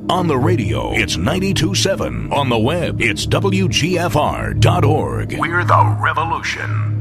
On the radio, it's 92.7. On the web, it's WGFR.org. We're the revolution.